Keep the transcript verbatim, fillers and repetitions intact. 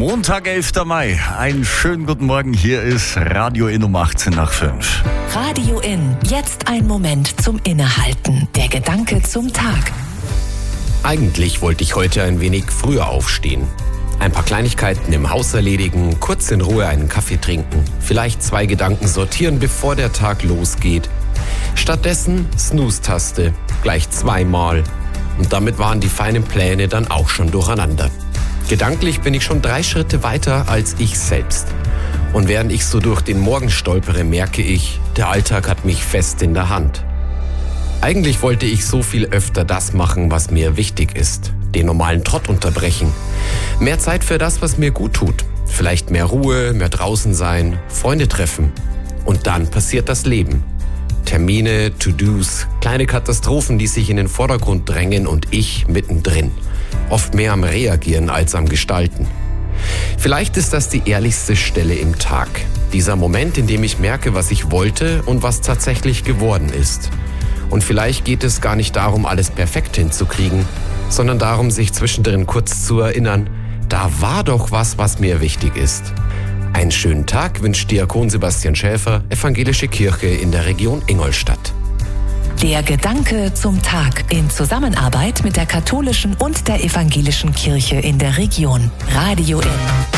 Montag, elfter Mai. Einen schönen guten Morgen. Hier ist Radio In um achtzehn nach fünf. Radio In. Jetzt ein Moment zum Innehalten. Der Gedanke zum Tag. Eigentlich wollte ich heute ein wenig früher aufstehen. Ein paar Kleinigkeiten im Haus erledigen, kurz in Ruhe einen Kaffee trinken, vielleicht zwei Gedanken sortieren, bevor der Tag losgeht. Stattdessen Snooze-Taste, gleich zweimal. Und damit waren die feinen Pläne dann auch schon durcheinander. Gedanklich bin ich schon drei Schritte weiter als ich selbst. Und während ich so durch den Morgen stolpere, merke ich, der Alltag hat mich fest in der Hand. Eigentlich wollte ich so viel öfter das machen, was mir wichtig ist. Den normalen Trott unterbrechen. Mehr Zeit für das, was mir gut tut. Vielleicht mehr Ruhe, mehr draußen sein, Freunde treffen. Und dann passiert das Leben. Termine, To-Dos, kleine Katastrophen, die sich in den Vordergrund drängen und ich mittendrin. Oft mehr am Reagieren als am Gestalten. Vielleicht ist das die ehrlichste Stelle im Tag. Dieser Moment, in dem ich merke, was ich wollte und was tatsächlich geworden ist. Und vielleicht geht es gar nicht darum, alles perfekt hinzukriegen, sondern darum, sich zwischendrin kurz zu erinnern, da war doch was, was mir wichtig ist. Einen schönen Tag wünscht Diakon Sebastian Schäfer, Evangelische Kirche in der Region Ingolstadt. Der Gedanke zum Tag in Zusammenarbeit mit der katholischen und der evangelischen Kirche in der Region. Radio In.